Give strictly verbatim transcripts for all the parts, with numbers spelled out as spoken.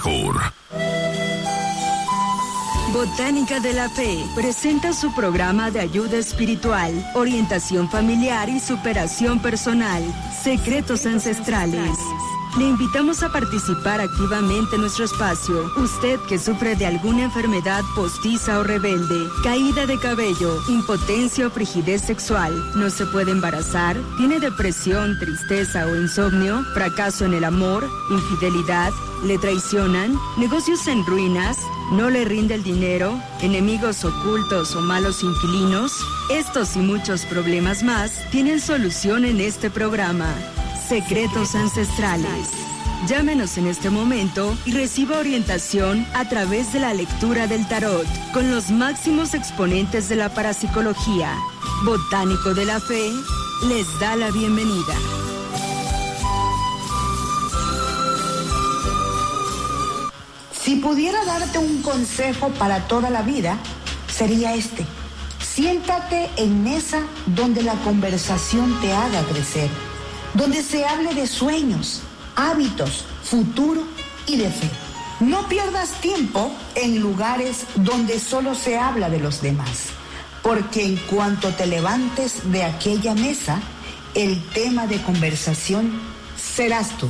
mejor. Botánica de la Fe presenta su programa de ayuda espiritual, orientación familiar y superación personal, Secretos Ancestrales. Le invitamos a participar activamente en nuestro espacio. Usted que sufre de alguna enfermedad postiza o rebelde, caída de cabello, impotencia o frigidez sexual, no se puede embarazar, tiene depresión, tristeza o insomnio, fracaso en el amor, infidelidad, le traicionan, negocios en ruinas, no le rinde el dinero, enemigos ocultos o malos inquilinos, estos y muchos problemas más tienen solución en este programa. Secretos Ancestrales. Llámenos en este momento y reciba orientación a través de la lectura del tarot con los máximos exponentes de la parapsicología. Botánico de la Fe les da la bienvenida. Si pudiera darte un consejo para toda la vida, sería este. Siéntate en mesa donde la conversación te haga crecer, donde se hable de sueños, hábitos, futuro y de fe. No pierdas tiempo en lugares donde solo se habla de los demás, porque en cuanto te levantes de aquella mesa, el tema de conversación serás tú.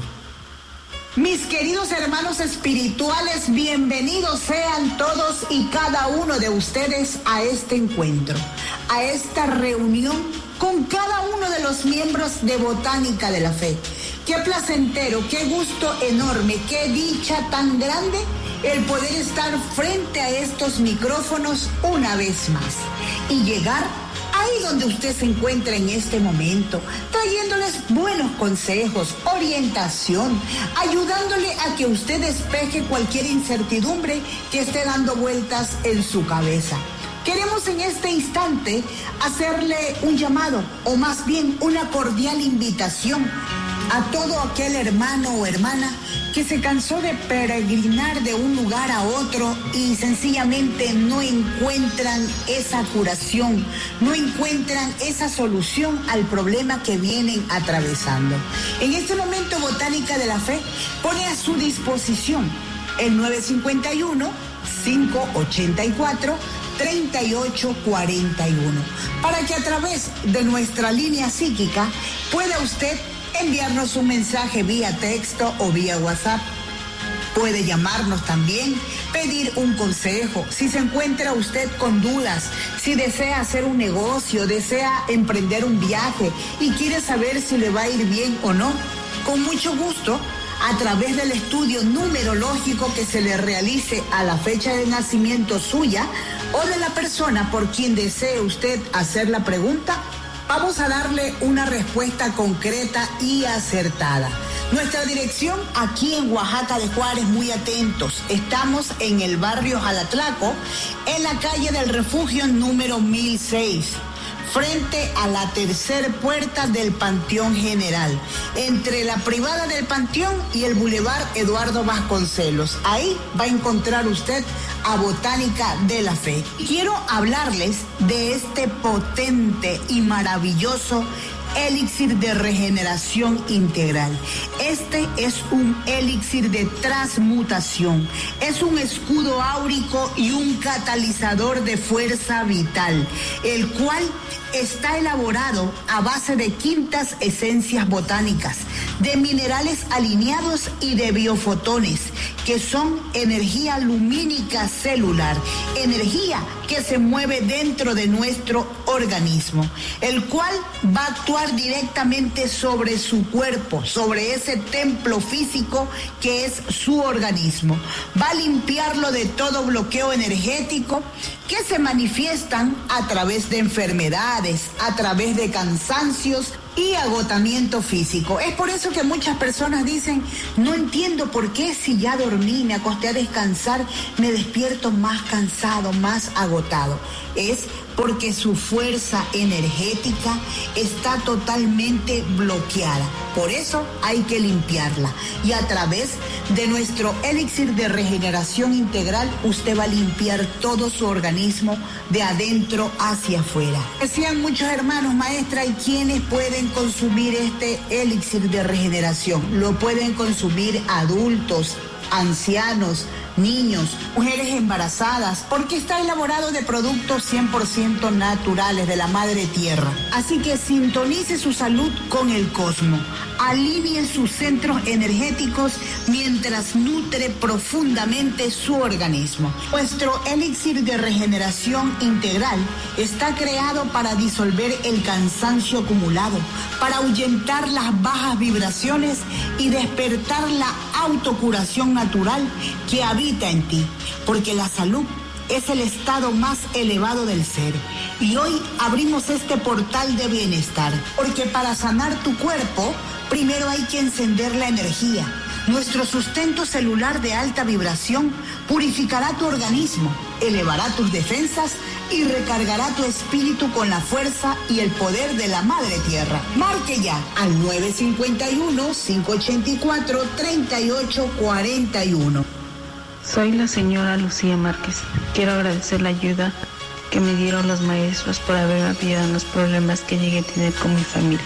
Mis queridos hermanos espirituales, bienvenidos sean todos y cada uno de ustedes a este encuentro, a esta reunión con cada uno de los miembros de Botánica de la Fe. Qué placentero, qué gusto enorme, qué dicha tan grande el poder estar frente a estos micrófonos una vez más y llegar ahí donde usted se encuentra en este momento, trayéndoles buenos consejos, orientación, ayudándole a que usted despeje cualquier incertidumbre que esté dando vueltas en su cabeza. Queremos en este instante hacerle un llamado, o más bien una cordial invitación a todo aquel hermano o hermana que se cansó de peregrinar de un lugar a otro y sencillamente no encuentran esa curación, no encuentran esa solución al problema que vienen atravesando. En este momento, Botánica de la Fe pone a su disposición el nueve cinco uno, cinco ocho cuatro, treinta y ocho cuarenta y uno para que a través de nuestra línea psíquica pueda usted enviarnos un mensaje vía texto o vía WhatsApp. Puede llamarnos también, pedir un consejo. Si se encuentra usted con dudas, si desea hacer un negocio, desea emprender un viaje y quiere saber si le va a ir bien o no, con mucho gusto, a través del estudio numerológico que se le realice a la fecha de nacimiento suya o de la persona por quien desee usted hacer la pregunta, vamos a darle una respuesta concreta y acertada. Nuestra dirección aquí en Oaxaca de Juárez, muy atentos. Estamos en el barrio Jalatlaco, en la calle del Refugio número mil seis. Frente a la tercera puerta del Panteón General, entre la privada del Panteón y el Boulevard Eduardo Vasconcelos. Ahí va a encontrar usted a Botánica de la Fe. Quiero hablarles de este potente y maravilloso elixir de regeneración integral. Este es un elixir de transmutación, es un escudo áurico y un catalizador de fuerza vital, el cual está elaborado a base de quintas esencias botánicas, de minerales alineados y de biofotones, que son energía lumínica celular, energía que se mueve dentro de nuestro organismo, el cual va a actuar directamente sobre su cuerpo, sobre ese templo físico que es su organismo. Va a limpiarlo de todo bloqueo energético que se manifiestan a través de enfermedades, a través de cansancios y agotamiento físico. Es por eso que muchas personas dicen, no entiendo por qué si ya dormí, me acosté a descansar, me despierto más cansado, más agotado. Es porque su fuerza energética está totalmente bloqueada. Por eso hay que limpiarla. Y a través De nuestro elixir de regeneración integral, usted va a limpiar todo su organismo de adentro hacia afuera. Decían muchos hermanos, maestra, ¿y quiénes pueden consumir este elixir de regeneración? Lo pueden consumir adultos, ancianos, niños, mujeres embarazadas, porque está elaborado de productos cien por ciento naturales de la madre tierra. Así que sintonice su salud con el cosmos, alinee sus centros energéticos mientras nutre profundamente su organismo. Nuestro elixir de regeneración integral está creado para disolver el cansancio acumulado, para ahuyentar las bajas vibraciones y despertar la autocuración natural que habita en ti, porque la salud es el estado más elevado del ser. Y hoy abrimos este portal de bienestar, porque para sanar tu cuerpo, primero hay que encender la energía. Nuestro sustento celular de alta vibración purificará tu organismo, elevará tus defensas y recargará tu espíritu con la fuerza y el poder de la Madre Tierra. Marque ya al nueve cinco uno, cinco ocho cuatro, tres ocho cuatro uno. Soy la señora Lucía Márquez. Quiero agradecer la ayuda que me dieron los maestros por haberme apoyado en los problemas que llegué a tener con mi familia.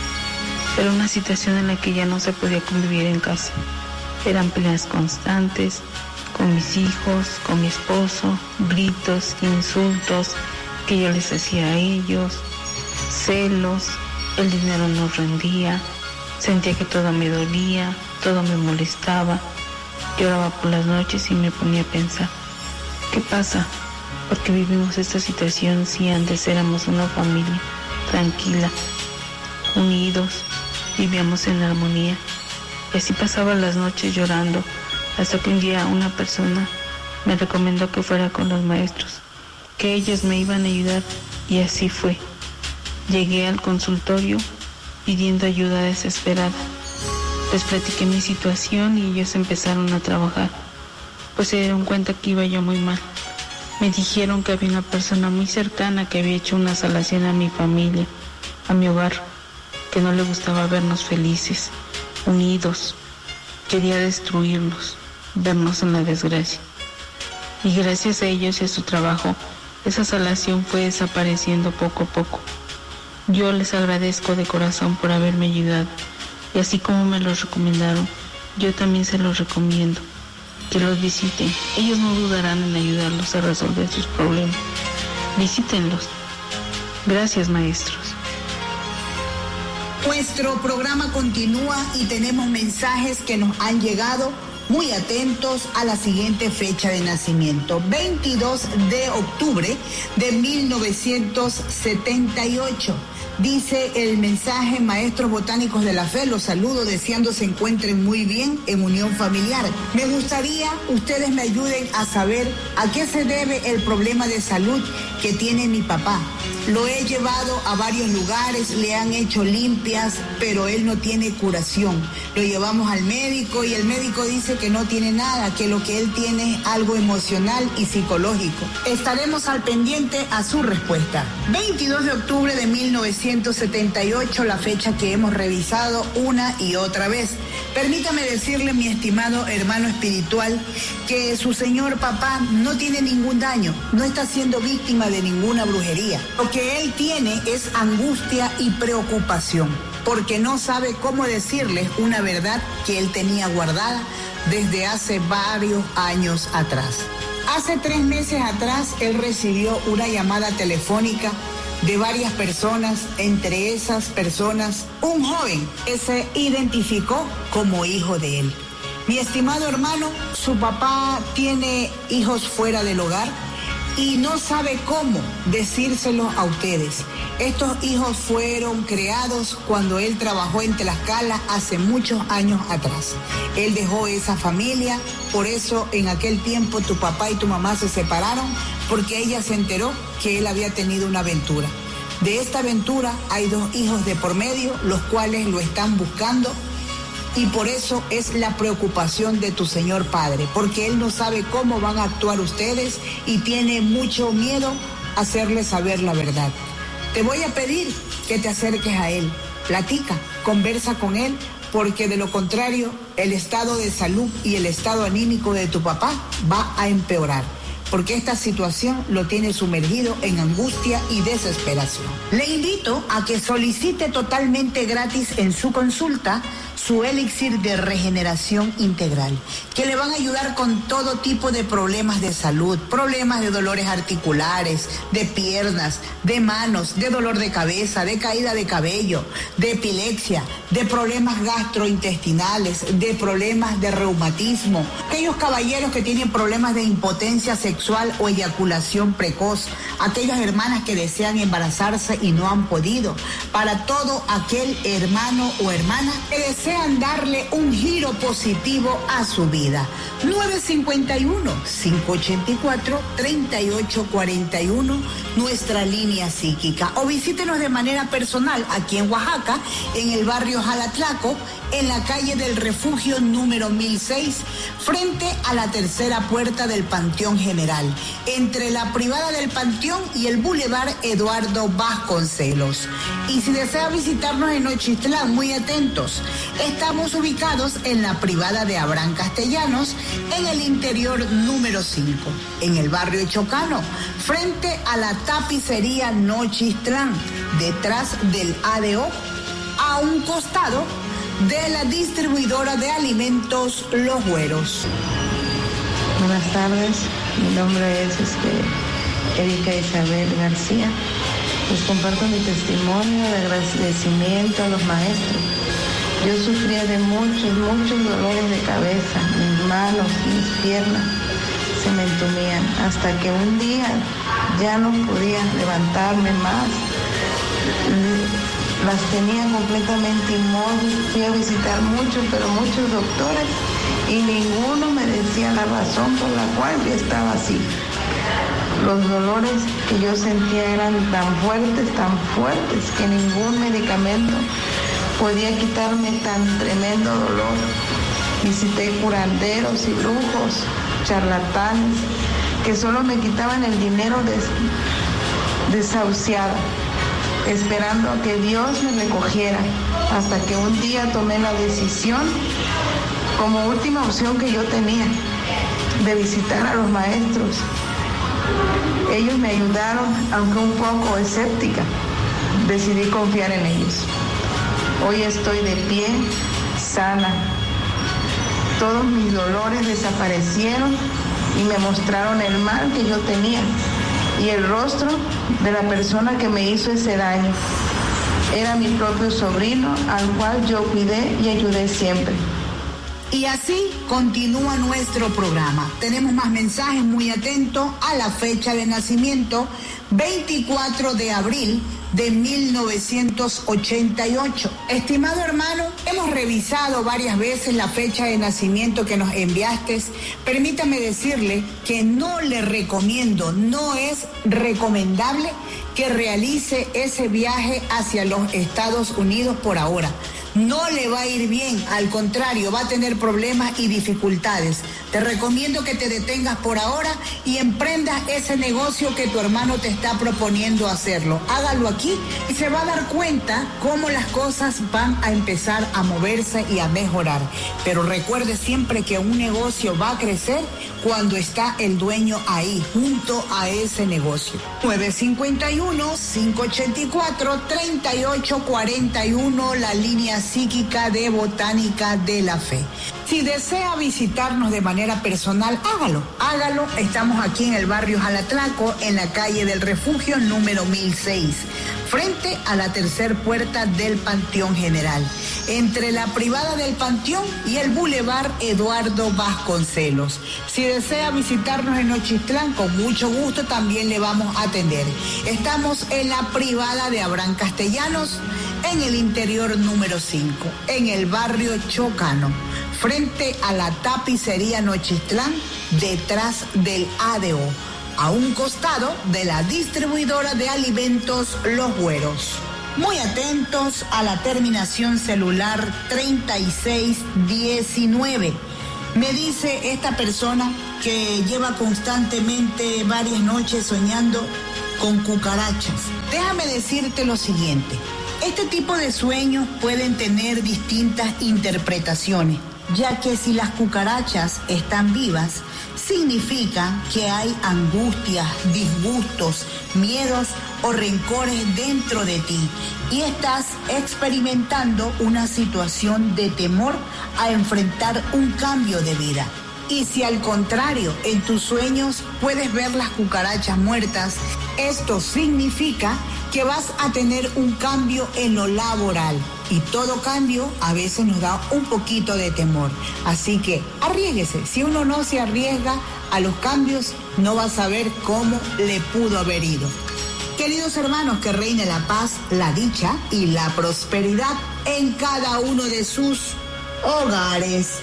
Era una situación en la que ya no se podía convivir en casa. Eran peleas constantes con mis hijos, con mi esposo, gritos, insultos que yo les hacía a ellos, celos, el dinero no rendía, sentía que todo me dolía, todo me molestaba. Lloraba por las noches y me ponía a pensar, ¿qué pasa? ¿Por qué vivimos esta situación si antes éramos una familia tranquila, unidos, vivíamos en armonía? Y así pasaba las noches llorando, hasta que un día una persona me recomendó que fuera con los maestros, que ellos me iban a ayudar, y así fue. Llegué al consultorio pidiendo ayuda desesperada. Les platiqué mi situación y ellos empezaron a trabajar, pues se dieron cuenta que iba yo muy mal. Me dijeron que había una persona muy cercana que había hecho una salación a mi familia, a mi hogar, que no le gustaba vernos felices, unidos, quería destruirnos, vernos en la desgracia. Y gracias a ellos y a su trabajo, esa salación fue desapareciendo poco a poco. Yo les agradezco de corazón por haberme ayudado. Y así como me los recomendaron, yo también se los recomiendo, que los visiten. Ellos no dudarán en ayudarlos a resolver sus problemas. Visítenlos. Gracias, maestros. Nuestro programa continúa y tenemos mensajes que nos han llegado. Muy atentos a la siguiente fecha de nacimiento, veintidós de octubre de mil novecientos setenta y ocho. Dice el mensaje: maestros botánicos de la fe, los saludo deseando se encuentren muy bien en unión familiar. Me gustaría ustedes me ayuden a saber a qué se debe el problema de salud que tiene mi papá. Lo he llevado a varios lugares, le han hecho limpias, pero él no tiene curación. Lo llevamos al médico y el médico dice que no tiene nada, que lo que él tiene es algo emocional y psicológico. Estaremos al pendiente a su respuesta. veintidós de octubre de mil novecientos setenta y ocho, la fecha que hemos revisado una y otra vez. Permítame decirle, mi estimado hermano espiritual, que su señor papá no tiene ningún daño, no está siendo víctima de ninguna brujería. Lo que él tiene es angustia y preocupación, porque no sabe cómo decirles una verdad que él tenía guardada desde hace varios años atrás. Hace tres meses atrás, él recibió una llamada telefónica de varias personas, entre esas personas, un joven que se identificó como hijo de él. Mi estimado hermano, su papá tiene hijos fuera del hogar y no sabe cómo decírselo a ustedes. Estos hijos fueron creados cuando él trabajó en Tlaxcala hace muchos años atrás. Él dejó esa familia, por eso en aquel tiempo tu papá y tu mamá se separaron, porque ella se enteró que él había tenido una aventura. De esta aventura hay dos hijos de por medio, los cuales lo están buscando, y por eso es la preocupación de tu señor padre, porque él no sabe cómo van a actuar ustedes y tiene mucho miedo a hacerles saber la verdad. Te voy a pedir que te acerques a él, platica, conversa con él porque de lo contrario, el estado de salud y el estado anímico de tu papá va a empeorar, porque esta situación lo tiene sumergido en angustia y desesperación. Le invito a que solicite totalmente gratis en su consulta su elixir de regeneración integral, que le van a ayudar con todo tipo de problemas de salud, problemas de dolores articulares, de piernas, de manos, de dolor de cabeza, de caída de cabello, de epilepsia, de problemas gastrointestinales, de problemas de reumatismo, aquellos caballeros que tienen problemas de impotencia sexual o eyaculación precoz, aquellas hermanas que desean embarazarse y no han podido, para todo aquel hermano o hermana que desea darle un giro positivo a su vida. nueve cinco uno, cinco ocho cuatro, tres ocho cuatro uno, nuestra línea psíquica. O visítenos de manera personal aquí en Oaxaca, en el barrio Jalatlaco, en la calle del Refugio número mil seis, frente a la tercera puerta del Panteón General, entre la privada del Panteón y el Boulevard Eduardo Vasconcelos. Y si desea visitarnos en Nochistlán, muy atentos, estamos ubicados en la privada de Abraham Castellanos, en el interior número cinco, en el barrio Chocano, frente a la tapicería Nochistlán, detrás del A D O, a un costado de la distribuidora de alimentos Los Güeros. Buenas tardes, mi nombre es este, Erika Isabel García. Les comparto mi testimonio de agradecimiento a los maestros. Yo sufría de muchos, muchos dolores de cabeza, mis manos, mis piernas se me entumían, hasta que un día ya no podía levantarme más. Las tenía completamente inmóviles. Fui a visitar muchos, pero muchos doctores, y ninguno me decía la razón por la cual yo estaba así. Los dolores que yo sentía eran tan fuertes, tan fuertes, que ningún medicamento podía quitarme tan tremendo dolor. Visité curanderos y brujos, charlatanes, que solo me quitaban el dinero des- desahuciado, esperando a que Dios me recogiera, hasta que un día tomé la decisión, como última opción que yo tenía, de visitar a los maestros. Ellos me ayudaron, aunque un poco escéptica. Decidí confiar en ellos. Hoy estoy de pie, sana. Todos mis dolores desaparecieron y me mostraron el mal que yo tenía y el rostro de la persona que me hizo ese daño. Era mi propio sobrino, al cual yo cuidé y ayudé siempre. Y así continúa nuestro programa. Tenemos más mensajes, muy atentos a la fecha de nacimiento, veinticuatro de abril de mil novecientos ochenta y ocho. Estimado hermano, hemos revisado varias veces la fecha de nacimiento que nos enviaste. Permítame decirle que no le recomiendo, no es recomendable que realice ese viaje hacia los Estados Unidos por ahora. No le va a ir bien, al contrario, va a tener problemas y dificultades. Te recomiendo que te detengas por ahora y emprendas ese negocio que tu hermano te está proponiendo hacerlo. Hágalo aquí y se va a dar cuenta cómo las cosas van a empezar a moverse y a mejorar. Pero recuerde siempre que un negocio va a crecer cuando está el dueño ahí, junto a ese negocio. nueve cinco uno, cinco ocho cuatro, tres ocho cuatro uno, la línea psíquica de Botánica de la Fe. Si desea visitarnos de manera personal, hágalo, hágalo. Estamos aquí en el barrio Jalatlaco, en la calle del Refugio número mil seis, frente a la tercer puerta del Panteón General, entre la privada del Panteón y el Boulevard Eduardo Vasconcelos. Si desea visitarnos en Nochistlán, con mucho gusto también le vamos a atender. Estamos en la privada de Abraham Castellanos, en el interior número cinco, en el barrio Chocano, frente a la tapicería Nochistlán, detrás del A D O, a un costado de la distribuidora de alimentos Los Güeros. Muy atentos a la terminación celular treinta y seis diecinueve. Me dice esta persona que lleva constantemente varias noches soñando con cucarachas. Déjame decirte lo siguiente. Este tipo de sueños pueden tener distintas interpretaciones, ya que si las cucarachas están vivas, significa que hay angustias, disgustos, miedos o rencores dentro de ti y estás experimentando una situación de temor a enfrentar un cambio de vida. Y si al contrario, en tus sueños puedes ver las cucarachas muertas, esto significa que vas a tener un cambio en lo laboral. Y todo cambio a veces nos da un poquito de temor. Así que arriésguese. Si uno no se arriesga a los cambios, no va a saber cómo le pudo haber ido. Queridos hermanos, que reine la paz, la dicha y la prosperidad en cada uno de sus hogares.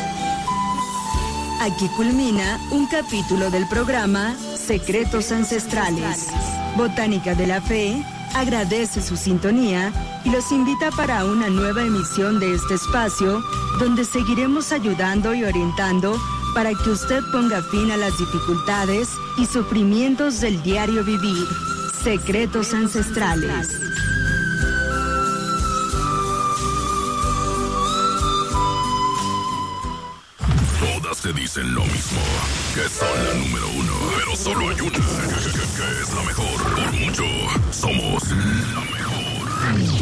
Aquí culmina un capítulo del programa Secretos Ancestrales. Botánica de la Fe agradece su sintonía y los invita para una nueva emisión de este espacio donde seguiremos ayudando y orientando para que usted ponga fin a las dificultades y sufrimientos del diario vivir. Secretos Ancestrales. Todas te dicen lo mismo, que son la número uno, pero solo hay una, que, que, que es la mejor. Por mucho, somos la mejor.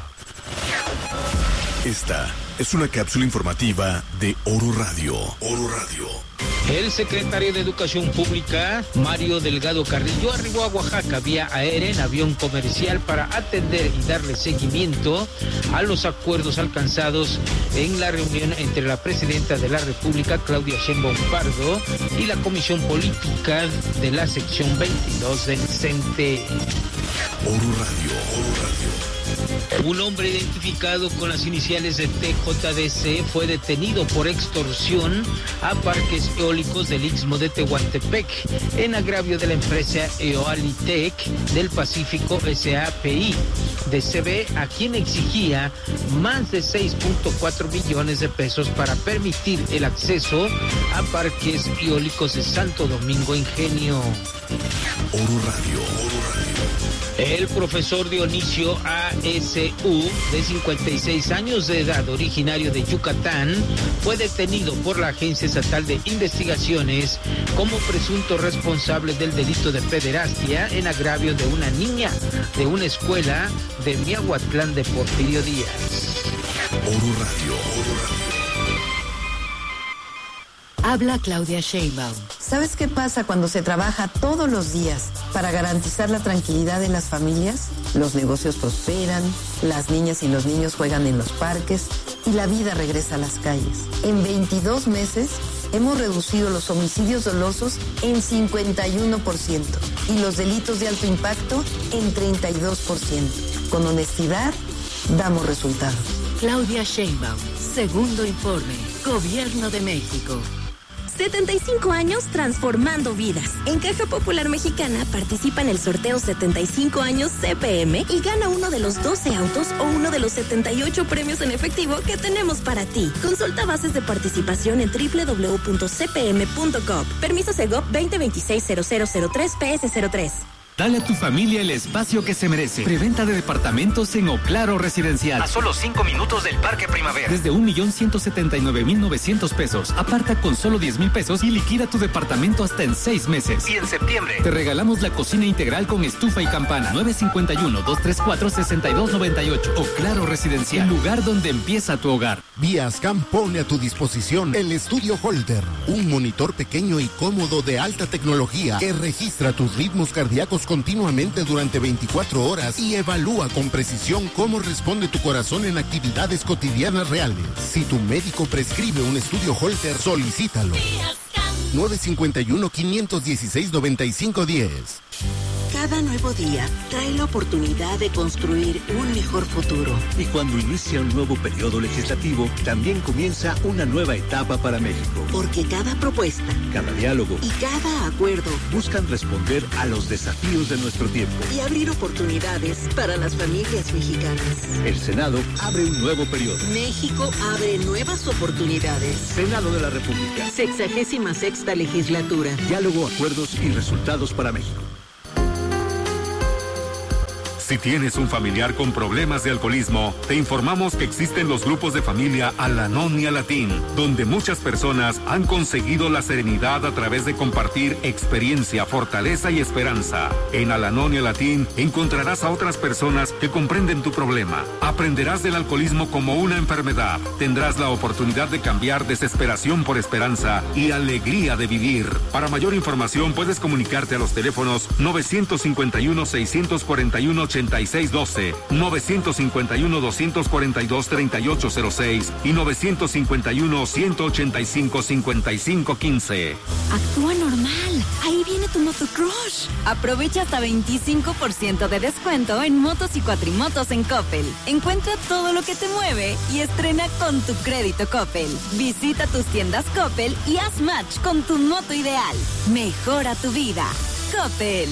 Esta es una cápsula informativa de Oro Radio. Oro Radio. El secretario de Educación Pública, Mario Delgado Carrillo, arribó a Oaxaca vía aérea en avión comercial para atender y darle seguimiento a los acuerdos alcanzados en la reunión entre la presidenta de la República, Claudia Sheinbaum Pardo, y la Comisión Política de la sección veintidós del C E N T E. Oro Radio, Oro Radio. Un hombre identificado con las iniciales de T J D C fue detenido por extorsión a parques eólicos del Istmo de Tehuantepec en agravio de la empresa Eoalitec del Pacífico S A P I de C B, a quien exigía más de seis punto cuatro millones de pesos para permitir el acceso a parques eólicos de Santo Domingo Ingenio. Oro Radio, Oro Radio. El profesor Dionisio A S U, de cincuenta y seis años de edad, originario de Yucatán, fue detenido por la Agencia Estatal de Investigaciones como presunto responsable del delito de pederastia en agravio de una niña de una escuela de Miahuatlán de Porfirio Díaz. Oro Radio, Oro Radio. Habla Claudia Sheinbaum. ¿Sabes qué pasa cuando se trabaja todos los días para garantizar la tranquilidad de las familias? Los negocios prosperan, las niñas y los niños juegan en los parques y la vida regresa a las calles. En veintidós meses hemos reducido los homicidios dolosos en cincuenta y uno por ciento y los delitos de alto impacto en treinta y dos por ciento. Con honestidad, damos resultados. Claudia Sheinbaum, segundo informe, Gobierno de México. setenta y cinco años transformando vidas. En Caja Popular Mexicana participa en el sorteo setenta y cinco años C P M y gana uno de los doce autos o uno de los setenta y ocho premios en efectivo que tenemos para ti. Consulta bases de participación en doble u doble u doble u punto c p m punto gov. Permiso Segov veinte veintiséis cero cero cero tres P S cero tres. Dale a tu familia el espacio que se merece. Preventa de departamentos en Oclaro Residencial. A solo cinco minutos del Parque Primavera. Desde un millón ciento setenta y nueve mil novecientos pesos. Aparta con solo diez mil pesos y liquida tu departamento hasta en seis meses. Y en septiembre te regalamos la cocina integral con estufa y campana. nueve cinco uno, dos tres cuatro, seis dos nueve ocho. Oclaro Residencial. El lugar donde empieza tu hogar. Viascam pone a tu disposición el Estudio Holter. Un monitor pequeño y cómodo de alta tecnología que registra tus ritmos cardíacos continuamente durante veinticuatro horas y evalúa con precisión cómo responde tu corazón en actividades cotidianas reales. Si tu médico prescribe un estudio Holter, solicítalo. nueve cinco uno, cinco uno seis, nueve cinco uno cero. Cada nuevo día trae la oportunidad de construir un mejor futuro. Y cuando inicia un nuevo periodo legislativo, también comienza una nueva etapa para México. Porque cada propuesta, cada diálogo y cada acuerdo buscan responder a los desafíos de nuestro tiempo y abrir oportunidades para las familias mexicanas. El Senado abre un nuevo periodo. México abre nuevas oportunidades. Senado de la República. Sexagésima sexta legislatura. Diálogo, acuerdos y resultados para México. Si tienes un familiar con problemas de alcoholismo, te informamos que existen los grupos de familia Al-Anon y Al-Latín, donde muchas personas han conseguido la serenidad a través de compartir experiencia, fortaleza y esperanza. En Al-Anon y Al-Latín encontrarás a otras personas que comprenden tu problema. Aprenderás del alcoholismo como una enfermedad. Tendrás la oportunidad de cambiar desesperación por esperanza y alegría de vivir. Para mayor información puedes comunicarte a los teléfonos nueve cinco uno, seis cuatro uno, ocho seis uno dos, nueve cinco uno, dos cuatro dos, tres ocho cero seis y nueve cinco uno, uno ocho cinco, cinco cinco uno cinco. Actúa normal. Ahí viene tu motocrush. Aprovecha hasta veinticinco por ciento de descuento en motos y cuatrimotos en Coppel. Encuentra todo lo que te mueve y estrena con tu crédito Coppel. Visita tus tiendas Coppel y haz match con tu moto ideal. Mejora tu vida. Coppel.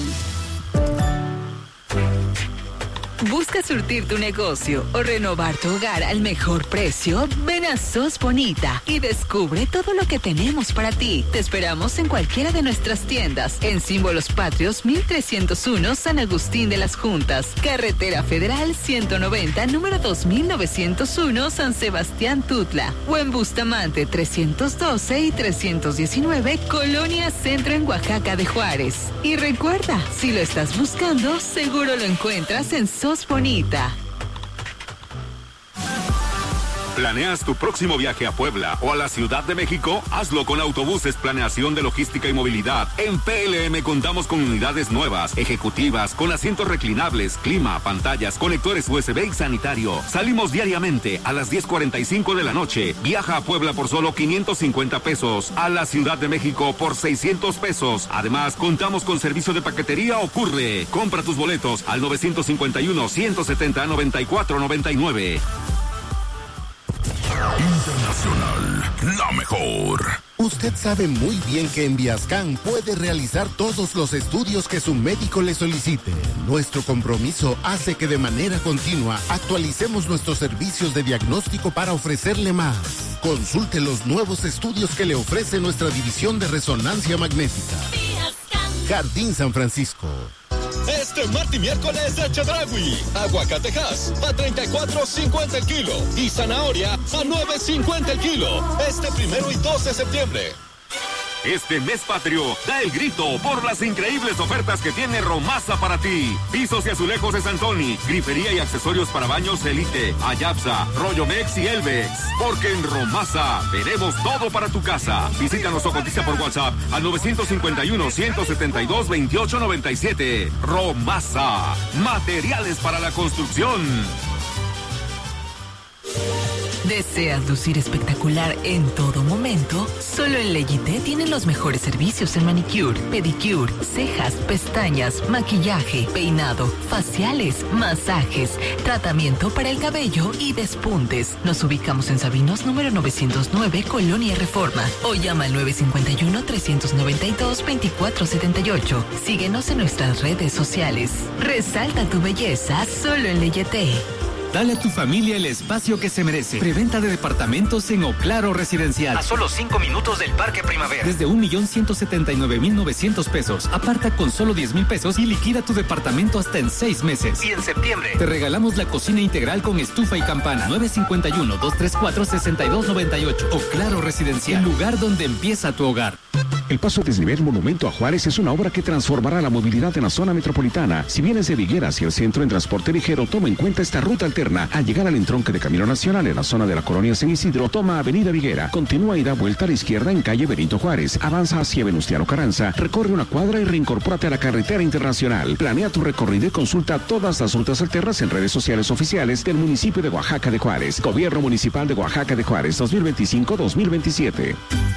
¿Buscas surtir tu negocio o renovar tu hogar al mejor precio? Ven a Sos Bonita y descubre todo lo que tenemos para ti. Te esperamos en cualquiera de nuestras tiendas. En Símbolos Patrios mil trescientos uno, San Agustín de las Juntas. Carretera Federal ciento noventa, número dos mil novecientos uno, San Sebastián Tutla. O en Bustamante trescientos doce y trescientos diecinueve, Colonia Centro en Oaxaca de Juárez. Y recuerda, si lo estás buscando, seguro lo encuentras en Sos Bonita. ¿Planeas tu próximo viaje a Puebla o a la Ciudad de México? Hazlo con Autobuses Planeación de Logística y Movilidad. En P L M contamos con unidades nuevas, ejecutivas, con asientos reclinables, clima, pantallas, conectores U S B y sanitario. Salimos diariamente a las diez cuarenta y cinco de la noche. Viaja a Puebla por solo quinientos cincuenta pesos. A la Ciudad de México por seiscientos pesos. Además, contamos con servicio de paquetería Ocurre. Compra tus boletos al nueve cinco uno, ciento setenta, noventa y cuatro noventa y nueve. Internacional, la mejor. Usted sabe muy bien que en Viascan puede realizar todos los estudios que su médico le solicite. Nuestro compromiso hace que de manera continua actualicemos nuestros servicios de diagnóstico para ofrecerle más. Consulte los nuevos estudios que le ofrece nuestra división de resonancia magnética. Jardín San Francisco. Este martes y miércoles de Chedraui. Aguacatejas a treinta y cuatro cincuenta el kilo y zanahoria a nueve cincuenta el kilo. Este primero y dos de septiembre. Este mes patrio, da el grito por las increíbles ofertas que tiene Romasa para ti. Pisos y azulejos de Santoni, grifería y accesorios para baños Elite, Ayapsa, Rollomex y Elvex. Porque en Romasa tenemos todo para tu casa. Visítanos o cotiza por WhatsApp al nueve cinco uno, ciento setenta y dos, veintiocho noventa y siete. Romasa, materiales para la construcción. ¿Deseas lucir espectacular en todo momento? Solo en Leyité tienen los mejores servicios en manicure, pedicure, cejas, pestañas, maquillaje, peinado, faciales, masajes, tratamiento para el cabello y despuntes. Nos ubicamos en Sabinos número novecientos nueve, Colonia Reforma. O llama al nueve cinco uno, tres nueve dos, dos cuatro siete ocho. Síguenos en nuestras redes sociales. Resalta tu belleza solo en Leyité. Dale a tu familia el espacio que se merece. Preventa de departamentos en Oclaro Residencial. A solo cinco minutos del Parque Primavera. Desde un millón ciento setenta y nueve mil novecientos pesos. Aparta con solo diez mil pesos y liquida tu departamento hasta en seis meses. Y en septiembre te regalamos la cocina integral con estufa y campana. nueve cinco uno, dos tres cuatro, seis dos nueve ocho. Oclaro Residencial. El lugar donde empieza tu hogar. El paso desnivel Monumento a Juárez es una obra que transformará la movilidad en la zona metropolitana. Si vienes de Viguera hacia el centro en transporte ligero, toma en cuenta esta ruta alterna. Al llegar al entronque de Camino Nacional en la zona de la Colonia San Isidro, toma Avenida Viguera. Continúa y da vuelta a la izquierda en calle Benito Juárez. Avanza hacia Venustiano Carranza, recorre una cuadra y reincorpórate a la carretera internacional. Planea tu recorrido y consulta todas las rutas alternas en redes sociales oficiales del municipio de Oaxaca de Juárez. Gobierno Municipal de Oaxaca de Juárez dos mil veinticinco a dos mil veintisiete.